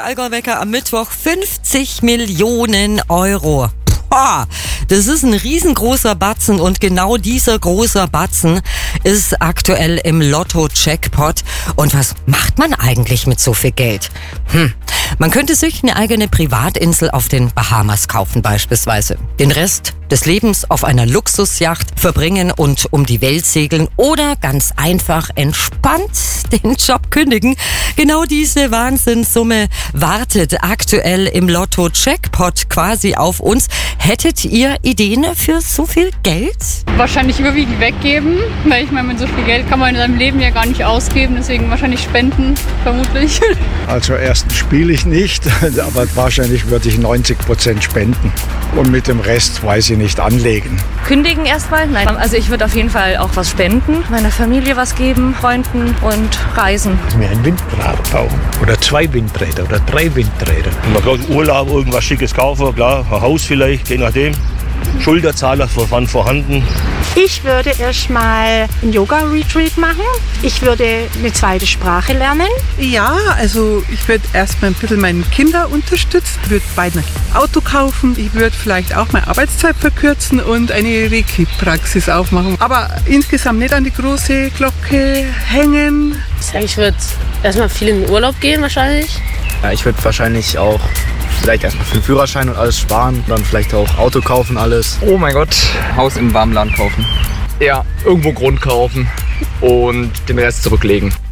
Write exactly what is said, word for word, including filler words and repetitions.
der Allgäu-Wecker am Mittwoch. fünfzig Millionen Euro. Boah, das ist ein riesengroßer Batzen und genau dieser große Batzen ist aktuell im Lotto-Jackpot. Und was macht man eigentlich mit so viel Geld? Hm. Man könnte sich eine eigene Privatinsel auf den Bahamas kaufen beispielsweise. Den Rest des Lebens auf einer Luxusjacht verbringen und um die Welt segeln oder ganz einfach entspannt den Job kündigen. Genau diese Wahnsinnssumme wartet aktuell im Lotto-Jackpot quasi auf uns. Hättet ihr Ideen für so viel Geld? Wahrscheinlich überwiegend weggeben, weil ich meine, mit so viel Geld kann man in seinem Leben ja gar nicht ausgeben, deswegen wahrscheinlich spenden, vermutlich. Also erstens spiele ich nicht, aber wahrscheinlich würde ich neunzig Prozent spenden und mit dem Rest, weiß ich nicht, anlegen. Kündigen erstmal? Nein. Also ich würde auf jeden Fall auch was spenden, meiner Familie was geben, Freunden und reisen. Mir ein Windrad kaufen oder zwei Windräder oder drei Windräder. Man kann Urlaub, irgendwas Schickes kaufen, klar, ein Haus vielleicht, je nachdem. Schulterzahler waren vorhanden. Ich würde erstmal ein Yoga-Retreat machen. Ich würde eine zweite Sprache lernen. Ja, also ich würde erstmal ein bisschen meine Kinder unterstützen. Ich würde beide ein Auto kaufen. Ich würde vielleicht auch meine Arbeitszeit verkürzen und eine Reiki-Praxis aufmachen. Aber insgesamt nicht an die große Glocke hängen. Ich würde erstmal viel in den Urlaub gehen wahrscheinlich. Ja, ich würde wahrscheinlich auch vielleicht erstmal für den Führerschein und alles sparen, dann vielleicht auch Auto kaufen, alles. Oh mein Gott, Haus im warmen Land kaufen. Ja, irgendwo Grund kaufen und den Rest zurücklegen.